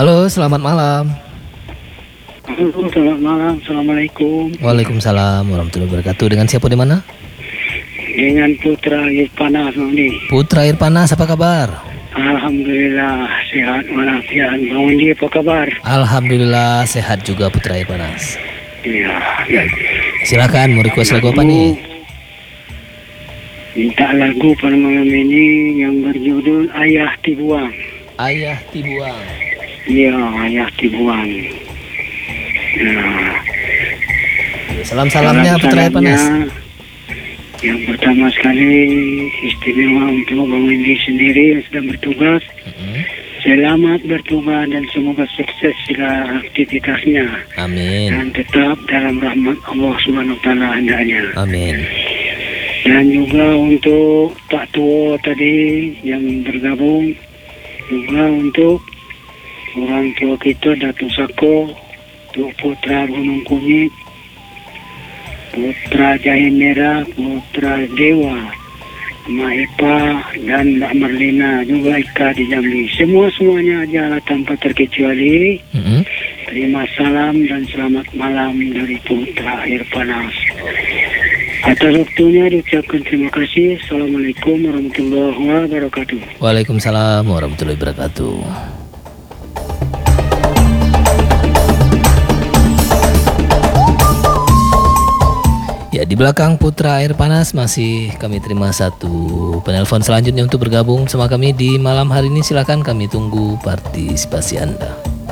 Halo, selamat malam. Halo, selamat malam. Assalamualaikum. Waalaikumsalam warahmatullahi wabarakatuh. Dengan siapa di mana? Dengan Putra Irpanas ini. Putra Irpanas, apa kabar? Alhamdulillah sehat walafiat. Bang Wendy apa kabar? Alhamdulillah sehat juga Putra Irpanas. Ya. Silakan, mau request lagu apa nih? Minta lagu pada malam ini yang berjudul Ayah Dibuang. Ayah Dibuang. Iya, Ayah Dibuang. Nah, Salam-salamnya Putra Irpanas. Yang pertama sekali istimewa untuk Bang Wendy sendiri yang sedang bertugas. Selamat bertugas dan semoga sukses segala aktivitasnya. Amin. Dan tetap dalam rahmat Allah Subhanahu wa taala hendaknya. Amin. Dan juga untuk Pak Tuo tadi yang bergabung, juga untuk orang tua kita Datuk Sako, untuk Putra Gunung Kunyit, Putra Jahe Merah, Putra Dewa, Mak Ipa dan Mbak Marlina, juga Ika di Jambi. Semuanya aja tanpa terkecuali. Terima salam dan selamat malam dari Putra Irpanas. Atas waktunya diucapkan terima kasih. Assalamualaikum warahmatullahi wabarakatuh. Waalaikumsalam warahmatullahi wabarakatuh. Ya, di belakang Putra Irpanas masih kami terima satu penelpon selanjutnya untuk bergabung sama kami di malam hari ini. Silakan, kami tunggu partisipasi Anda.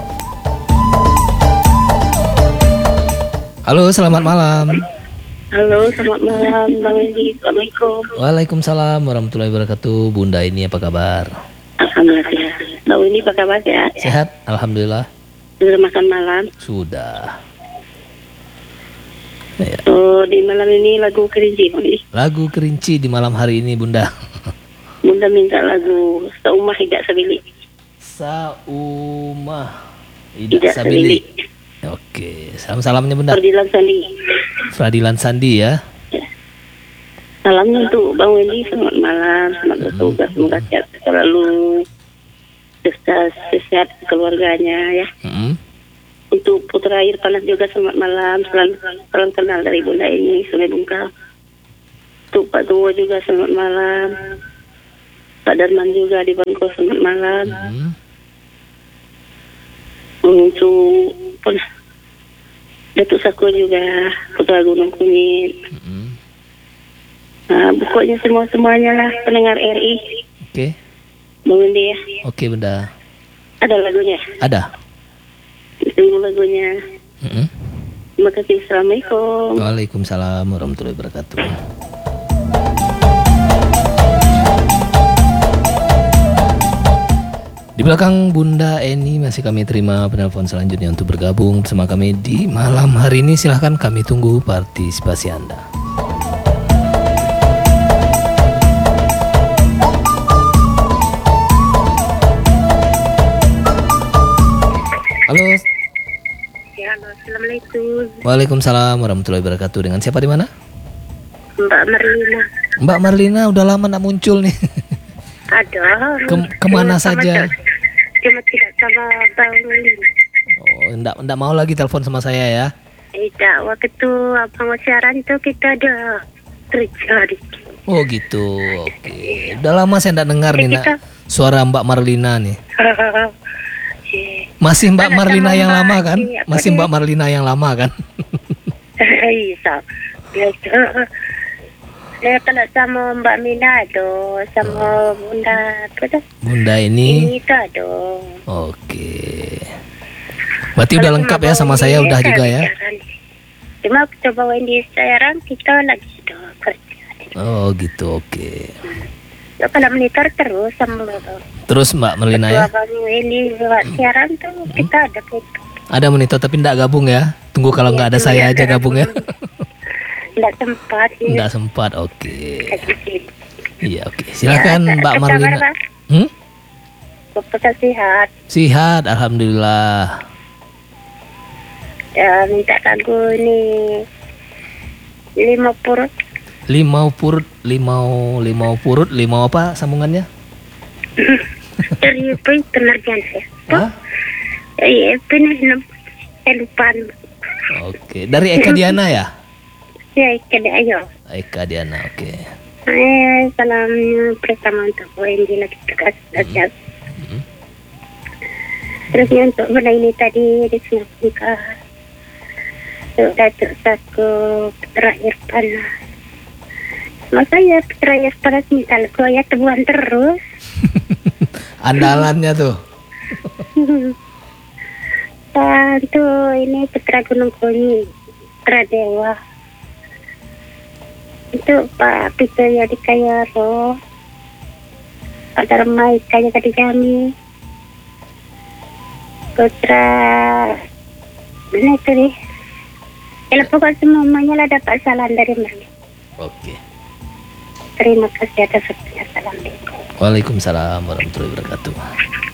Halo, selamat malam. Halo, selamat malam Bang Wendy. Assalamualaikum. Waalaikumsalam warahmatullahi wabarakatuh. Bunda ini apa kabar? Alhamdulillah. Bang Wendy apa kabar ya? Sehat, alhamdulillah. Sudah makan malam? Sudah. Ya. Oh, di malam ini lagu Kerinci, Bang Wendy. Lagu Kerinci di malam hari ini, Bunda. Bunda minta lagu Seumah Hidak Sabili. Saumah Hidak Sabili. Oke, salam-salamnya Bunda. Perdilan Sandi. Fradilan Sandi ya. Salamnya untuk Bang Wendy, selamat malam, selamat bertugas, semoga sehat selalu, sehat keluarganya ya. Untuk Putra Irpanas juga selamat malam, salam kenal dari Bunda ini, Sungai Bungkal. Untuk Pak Tuwo juga selamat malam. Pak Darman juga di Bangko selamat malam. Untuk Datuk Sako juga, Putra Gunung Kunyit. Nah, pokoknya semuanya lah pendengar RI. Oke. Bang Wendy ya. Oke Bunda. Ada lagunya? Ada. Tunggu lagunya. Terima kasih. Assalamualaikum. Waalaikumsalam warahmatullahi wabarakatuh. Di belakang Bunda Eni masih kami terima penelpon selanjutnya untuk bergabung bersama kami di malam hari ini. Silahkan, kami tunggu partisipasi Anda. Halo. Ya, halo. Assalamualaikum. Waalaikumsalam warahmatullahi wabarakatuh. Dengan siapa di mana? Mbak Marlina. Mbak Marlina udah lama nak muncul nih. Ada. Kemana saja? Cuma tidak sama Bang Wendy. Oh, enggak mau lagi telepon sama saya ya? Tidak, waktu itu abang siaran itu kita ada terjadi. Oh gitu, oke. Udah lama saya enggak dengar nih nak suara Mbak Marlina nih. Masih Mbak Marlina yang lama kan? Masih Mbak Marlina yang lama kan? Iya, biasa. Saya kalau sama Mbak Mina ada, sama Bunda apa tu? Bunda ini. Ini tak ada. Oke. Berarti udah lengkap ya sama saya udah juga ya? Cuma coba Wendy siaran kita lagi sudah kerja. Oh gitu, oke. Ya kalau monitor terus sama lo. Terus Mbak Marlina ya? Abang Wendy buat siaran tu kita ada kita. Ada monitor tapi enggak gabung ya? Tunggu kalau enggak ada saya aja gabung ya? Enggak sempat. Enggak sempat, oke. Iya, oke. Silakan Mbak Marlina. Bapak sehat. Sehat, alhamdulillah. Ya, minta lagu ini 5 purut. Limau purut, limau apa sambungannya? Dari penerjang ya. Hah? Penuh lupa. Oke, dari Eka Diana ya? Ya, ayo. Eka Diana, oke. Salamnya pertama untuk Wendy lagi dekat. Terus untuk benda ini tadi di Singapura. Datuk Sako Putra Irfana. Masa ya Putra Irfana minta lagu ya temuan terus. Andalannya tuh. Dan tuh ini Putra Gunung Kunyi, Putra Dewa. Itu Pak Pito ya di Kayaro. Ada Remai kaya tadi kami. Putra mana itu nih? Kalau pokok semuanya lah dapat salam dari mereka. Oke. Terima kasih atas waktunya. Assalamualaikum. Waalaikumsalam warahmatullahi wabarakatuh.